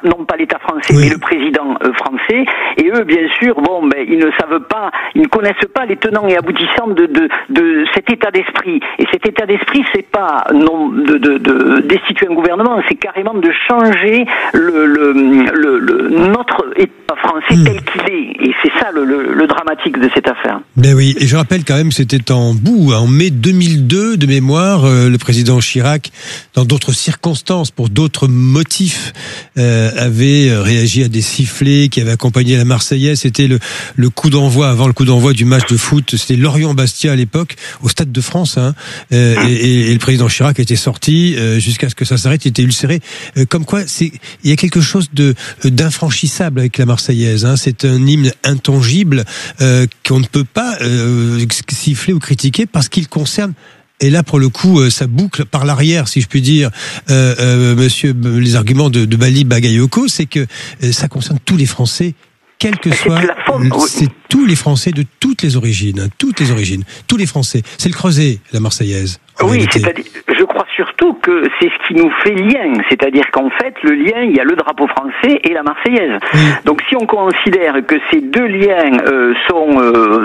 non pas l'État français, mais le président français. Et eux, bien sûr, ils ne savent pas, ils ne connaissent pas les tenants et aboutissants de cet état d'esprit. Et cet état d'esprit, c'est pas de destituer un gouvernement, c'est carrément de changer notre État français tel qu'il est. Et c'est ça le dramatique de cette affaire. Ben oui, et je rappelle quand même, c'était en mai 2002 de mémoire, le président Chirac, dans d'autres circonstances, pour d'autres motifs, avait réagi à des sifflets qui avaient accompagné la Marseillaise. C'était le coup d'envoi, avant le coup d'envoi du match de foot, c'était Lorient-Bastia à l'époque, au Stade de France, et le président Chirac était sorti jusqu'à ce que ça s'arrête, il était ulcéré. Comme quoi, il y a quelque chose d'infranchissable avec la Marseillaise. C'est un hymne intangible qu'on ne peut pas siffler ou critiquer parce qu'il concerne. Et là, pour le coup, ça boucle par l'arrière, si je puis dire, monsieur, les arguments de Bali Bagayoko, c'est que ça concerne tous les Français, quel que soit, c'est tous les Français de toutes les origines, tous les Français. C'est le creuset, la Marseillaise. Oui, c'est-à-dire, je crois surtout que c'est ce qui nous fait lien, c'est-à-dire qu'en fait, le lien, il y a le drapeau français et la Marseillaise. Oui. Donc, si on considère que ces deux liens sont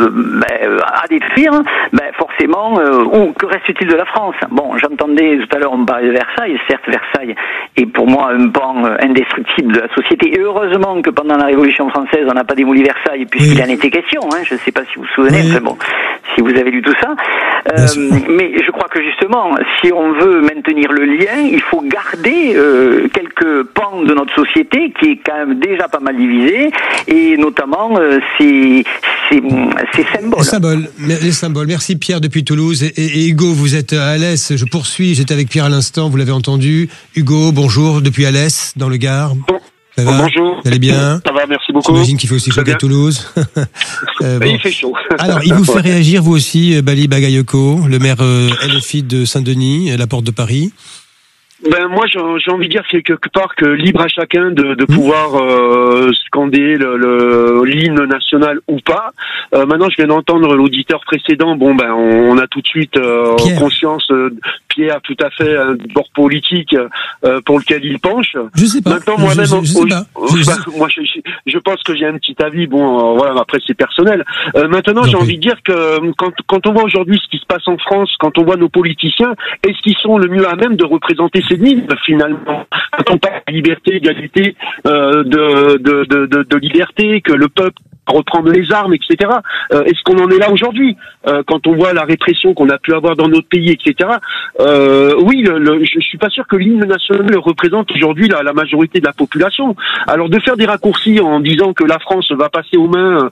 à détruire, forcément, que reste-t-il de la France? Bon, j'entendais tout à l'heure, on parlait de Versailles. Certes, Versailles est pour moi un pan indestructible de la société. Et heureusement que pendant la Révolution française, on n'a pas démoli Versailles, puisqu'il en était question. Je ne sais pas si vous vous souvenez, mais bon, si vous avez lu tout ça. Mais je crois que justement, si on veut maintenir le lien, il faut garder quelques pans de notre société qui est quand même déjà pas mal divisé, et notamment ces symboles. Les symboles. Merci Pierre depuis Toulouse. Et Hugo, vous êtes à Alès. Je poursuis. J'étais avec Pierre à l'instant. Vous l'avez entendu. Hugo, bonjour depuis Alès, dans le Gard. Ça va? Bonjour. Vous allez bien? Ça va, merci beaucoup. J'imagine qu'il fait aussi chaud à Toulouse. Il fait chaud. Alors, il vous fait réagir, vous aussi, Bali Bagayoko, le maire LFI de Saint-Denis, la porte de Paris? Moi, j'ai envie de dire quelque part que libre à chacun de pouvoir scander l'hymne national ou pas. Maintenant, je viens d'entendre l'auditeur précédent. On a tout de suite conscience. Pierre, tout à fait, un bord politique pour lequel il penche. Je sais pas. Maintenant, moi-même, je pense que j'ai un petit avis. Après c'est personnel. Maintenant, j'ai envie de dire que quand on voit aujourd'hui ce qui se passe en France, quand on voit nos politiciens, est-ce qu'ils sont le mieux à même de représenter ces lignes finalement? Quand on parle de liberté, égalité, de liberté, que le peuple reprendre les armes, etc. Est-ce qu'on en est là aujourd'hui? Quand on voit la répression qu'on a pu avoir dans notre pays, etc. Je suis pas sûr que l'hymne national représente aujourd'hui la majorité de la population. Alors de faire des raccourcis en disant que la France va passer aux mains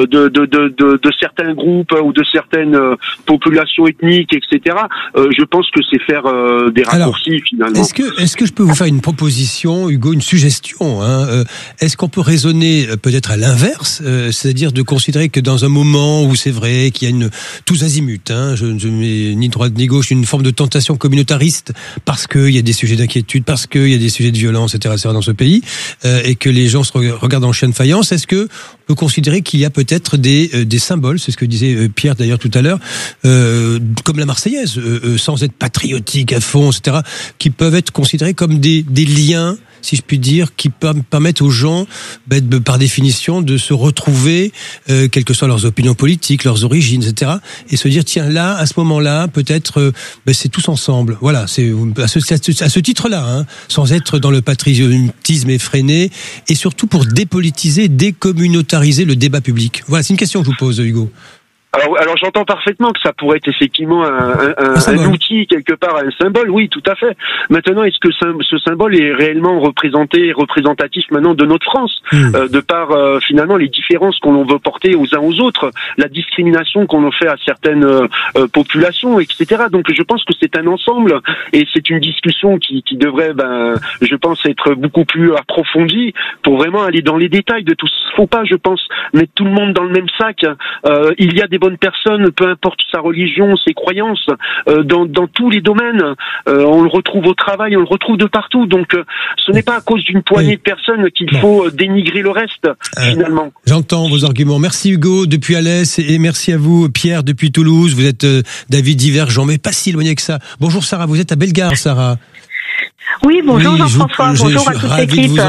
de certains groupes ou de certaines populations ethniques, etc. Je pense que c'est faire des raccourcis finalement. Est-ce que je peux vous faire une proposition, Hugo, une suggestion? Est-ce qu'on peut raisonner peut-être à l'inverse? C'est-à-dire de considérer que dans un moment où c'est vrai qu'il y a tous azimuts, je ne mets ni droite ni gauche, une forme de tentation communautariste parce qu'il y a des sujets d'inquiétude, parce qu'il y a des sujets de violence, etc. dans ce pays, et que les gens se regardent en chien de faïence, est-ce que on peut considérer qu'il y a peut-être des symboles, c'est ce que disait Pierre d'ailleurs tout à l'heure, comme la Marseillaise, sans être patriotique à fond, etc., qui peuvent être considérés comme des liens, si je puis dire, qui permettent aux gens, par définition, de se retrouver, quelles que soient leurs opinions politiques, leurs origines, etc., et se dire, tiens, là, à ce moment-là, peut-être, c'est tous ensemble. Voilà, c'est à ce titre-là, sans être dans le patriotisme effréné, et surtout pour dépolitiser, décommunautariser le débat public. Voilà, c'est une question que je vous pose, Hugo. Alors j'entends parfaitement que ça pourrait être effectivement un outil quelque part, un symbole, oui, tout à fait. Maintenant, est-ce que ce symbole est réellement représentatif maintenant de notre France, de par finalement les différences qu'on veut porter aux uns aux autres, la discrimination qu'on fait à certaines populations, etc. Donc je pense que c'est un ensemble et c'est une discussion qui devrait, je pense, être beaucoup plus approfondie pour vraiment aller dans les détails de tout. Faut pas, je pense, mettre tout le monde dans le même sac. Il y a des bonnes personnes, peu importe sa religion, ses croyances, dans tous les domaines. On le retrouve au travail, on le retrouve de partout. Donc, ce n'est pas à cause d'une poignée de personnes qu'il faut dénigrer le reste, finalement. J'entends vos arguments. Merci Hugo depuis Alès et merci à vous Pierre depuis Toulouse. Vous êtes d'avis divergents, mais pas si éloigné que ça. Bonjour Sarah, vous êtes à Bellegarde, Sarah. Oui, bonjour Jean-François, bonjour à toute l'équipe.